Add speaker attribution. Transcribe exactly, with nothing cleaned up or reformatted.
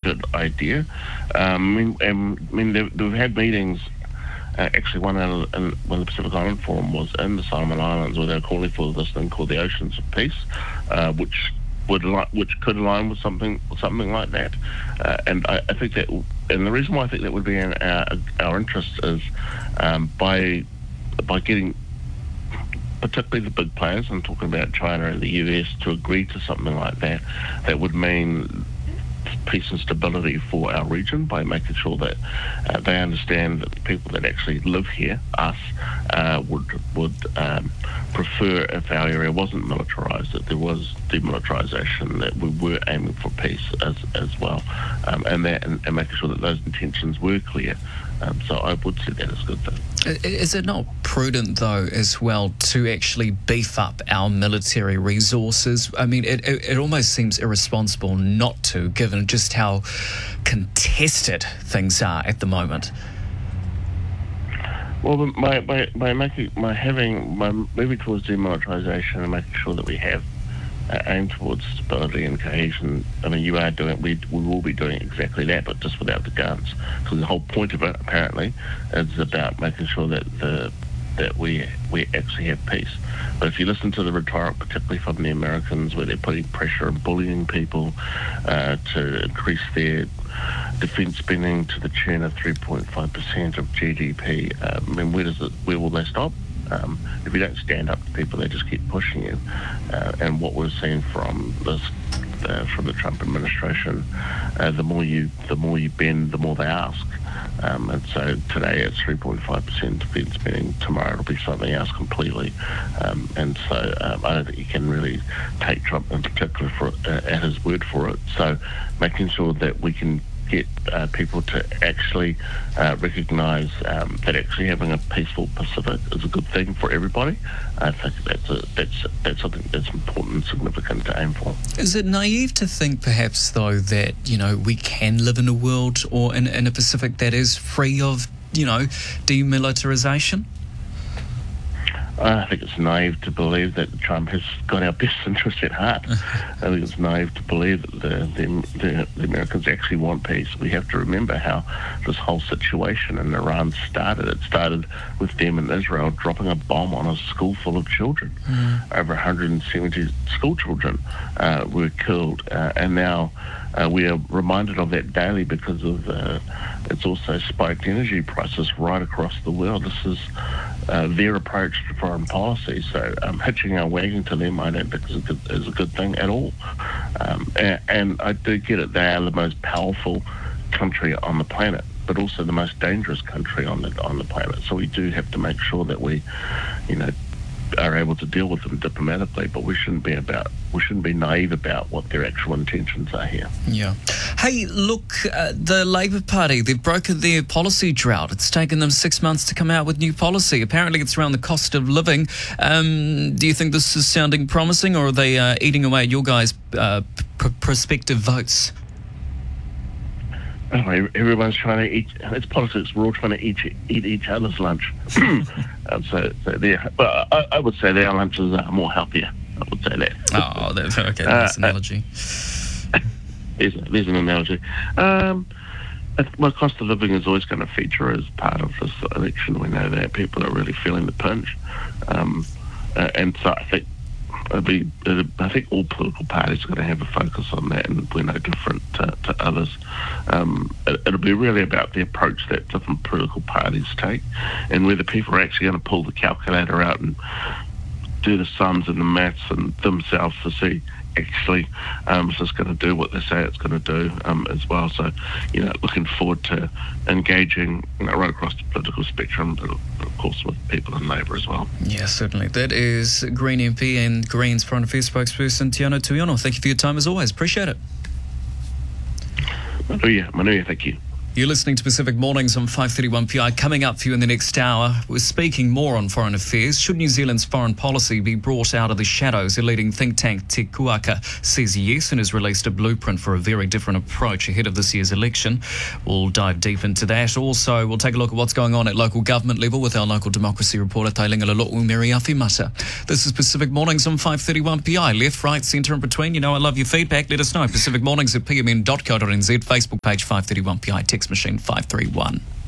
Speaker 1: good idea. Um, I mean, um, I mean they've, they've had meetings. Uh, actually, one in, in, when the Pacific Island Forum was in the Solomon Islands, where they were calling for this thing called the Oceans of Peace, uh, which would li- which could align with something something like that. Uh, and I, I think that, and the reason why I think that would be in our, our interest is um, by by getting particularly the big players, I'm talking about China and the U S, to agree to something like that, that would mean peace and stability for our region by making sure that uh, they understand that the people that actually live here, us, uh, would would um, prefer if our area wasn't militarised, that there was demilitarisation, that we were aiming for peace as as well, um, and that and, and making sure that those intentions were clear. Um, so I would see that as a good thing.
Speaker 2: Is it not prudent, though, as well, to actually beef up our military resources? I mean, it, it, it almost seems irresponsible not to, given just how contested things are at the moment.
Speaker 1: Well, by, by, by making, by having, by moving towards demilitarisation and making sure that we have uh, aim towards stability and cohesion, I mean, you are doing, we, we will be doing exactly that, but just without the guns. So the whole point of it, apparently, is about making sure that the that we we actually have peace. But if you listen to the rhetoric, particularly from the Americans, where they're putting pressure and bullying people uh, to increase their defence spending to the tune of three point five percent of G D P, um, I mean, where does it, where will they stop? Um, if you don't stand up to people, they just keep pushing you. Uh, and what we're seeing from this, uh, from the Trump administration, uh, the more you, the more you bend, the more they ask. Um, and so today it's three point five percent defence spending. Tomorrow it'll be something else completely. Um, and so um, I don't think you can really take Trump in particular for uh, at his word for it. So making sure that we can get uh, people to actually uh, recognise um, that actually having a peaceful Pacific is a good thing for everybody. I think that's a, that's that's something that's important and significant to aim for.
Speaker 2: Is it naive to think, perhaps, though, that you know we can live in a world or in, in a Pacific that is free of you know demilitarisation?
Speaker 1: I think it's naive to believe that Trump has got our best interests at heart. I think it's naive to believe that the, the, the, the Americans actually want peace. We have to remember how this whole situation in Iran started. It started with them in Israel dropping a bomb on a school full of children. Mm. Over one hundred seventy school children uh, were killed, uh, and now uh, we are reminded of that daily because of uh, it's also spiked energy prices right across the world. This is uh, their approach to foreign policy. So um, hitching our wagon to them, I don't think is a good, is a good thing at all. Um, and, and I do get it; they are the most powerful country on the planet, but also the most dangerous country on the on the planet. So we do have to make sure that we, you know, are able to deal with them diplomatically, but we shouldn't be about we shouldn't be naive about what their actual intentions are here.
Speaker 2: Yeah. Hey, look, uh, the Labour Party, they've broken their policy drought. It's taken them six months to come out with new policy. Apparently it's around the cost of living. Um, do you think this is sounding promising, or are they uh, eating away at your guys' uh, pr- prospective votes?
Speaker 1: Oh, everyone's trying to eat. It's politics. We're all trying to eat eat each other's lunch. um, so, so there. But I, I would say their lunches are more healthier. I would say that.
Speaker 2: Oh, that's, okay. That's an
Speaker 1: uh,
Speaker 2: analogy.
Speaker 1: Uh, there's, there's an analogy. Um, well, cost of living is always going to feature as part of this election. We know that people are really feeling the pinch, um, uh, and so I think. It'll be, it'll, I think all political parties are going to have a focus on that, and we're no different to, to others. Um, it, it'll be really about the approach that different political parties take, and whether people are actually going to pull the calculator out and do the sums and the maths and themselves to see actually um, it's just going to do what they say it's going to do um, as well. So, you know, looking forward to engaging, you know, right across the political spectrum, but of course with people in Labour as well.
Speaker 2: Yeah, certainly. That is Green M P and Greens Foreign Affairs spokesperson Tiano Tuiono. Thank you for your time as always. Appreciate it.
Speaker 1: Manuia, Manuia, thank you.
Speaker 2: You're listening to Pacific Mornings on five thirty-one P I. Coming up for you in the next hour, we're speaking more on foreign affairs. Should New Zealand's foreign policy be brought out of the shadows? A leading think tank, Te Kuaka, says yes and has released a blueprint for a very different approach ahead of this year's election. We'll dive deep into that. Also, we'll take a look at what's going on at local government level with our local democracy reporter, Tailinga Lalo'u Meriawhimata. This is Pacific Mornings on five thirty-one P I. Left, right, centre and between. You know I love your feedback. Let us know. Pacific Mornings at p m n dot co dot n z. Facebook page five thirty-one P I. Text machine five three one.